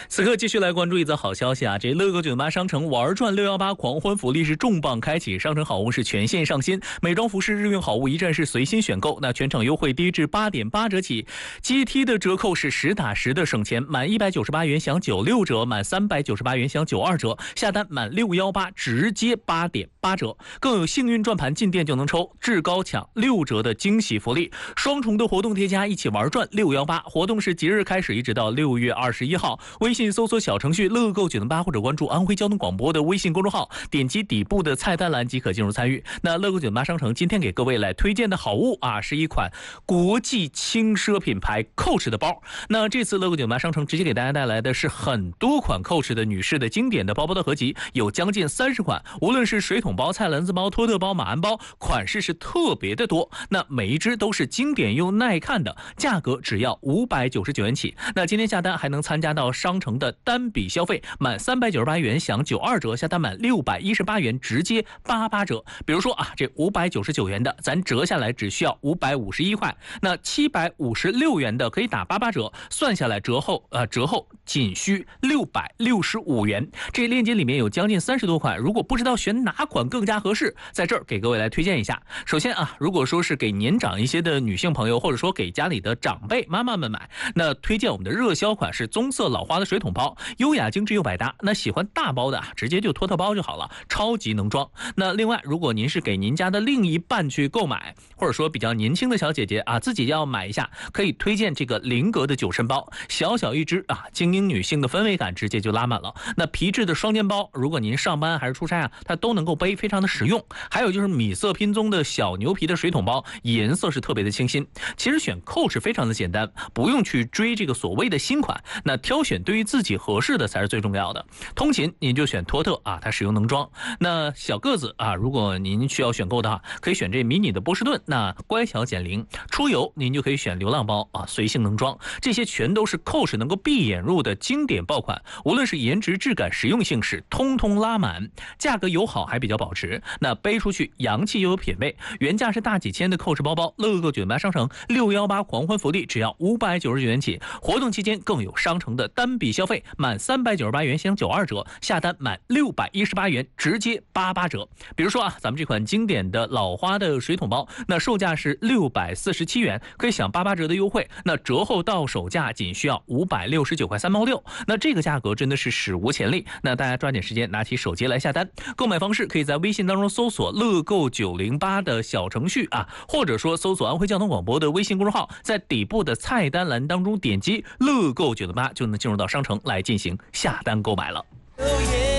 此刻继续来关注一则好消息啊！这乐购98商城玩转618狂欢福利是重磅开启，商城好物是全线上新，美妆服饰日用好物一站式随心选购，那全场优惠低至8.8折起，GT 的折扣是实打实的省钱，满198元享96折，满398元享92折，下单满618直接8.8折，更有幸运转盘进店就能抽至高抢6折的惊喜福利，双重的活动叠加，一起玩转618。活动是即日开始，一直到6月21号。微信搜索小程序乐购98或者关注安徽交通广播的微信公众号，点击底部的菜单栏即可进入参与。那乐购98商城今天给各位来推荐的好物啊，是一款国际轻奢品牌 Coach 的包。那这次乐购98商城直接给大家带来的是很多款 Coach 的女士的经典的包包的合集，有将近30款，无论是水桶包、菜篮子包、托特包、马鞍包，款式是特别的多。那每一只都是经典又耐看的，价格只要599元起。那今天下单还能参加到商城的单笔消费，满398元享92折，下单满618元直接88折。比如说啊，这599元的咱折下来只需要551块，那756元的可以打88折，算下来折后仅需665元。这链接里面有将近30多款，如果不知道选哪款更加合适，在这儿给各位来推荐一下。首先啊，如果说是给年长一些的女性朋友，或者说给家里的长辈妈妈们买，那推荐我们的热销款是棕色老花的水桶包，优雅精致又百搭。那喜欢大包的直接就托特包就好了，超级能装。那另外，如果您是给您家的另一半去购买，或者说比较年轻的小姐姐啊，自己要买一下，可以推荐这个菱格的9身包，小小一只啊，精英女性的氛围感直接就拉满了。那皮质的双肩包，如果您上班还是出差啊，它都能够背，非常的实用。还有就是米色拼宗的小牛皮的水桶包，颜色是特别的清新。其实选Coach非常的简单，不用去追这个所谓的新款，那挑选对于自己合适的才是最重要的。通勤您就选托特啊，它实用能装。那小个子啊，如果您需要选购的话，可以选这迷你的波士顿，那乖巧减龄。出游您就可以选流浪包啊，随性能装。这些全都是Coach能够闭眼入的经典爆款，无论是颜值、质感、实用性是通通拉满，价格友好还比较保值。那背出去洋气又有品味，原价是大几千的Coach包包，乐购98商城618狂欢福利只要599元起，活动期间更有商城的单笔消费满398元享92折，下单满618元直接88折。比如说啊，咱们这款经典的老花的水桶包，那售价是647元，可以享88折的优惠，那折后到手价仅需要569块3毛6，那这个价格真的是史无前例。那大家抓紧时间拿起手机来下单，购买方式可以在微信当中搜索乐购908的小程序啊，或者说搜索安徽交通广播的微信公众号，在底部的菜单栏当中点击乐购98就能进入到商城来进行下单购买了。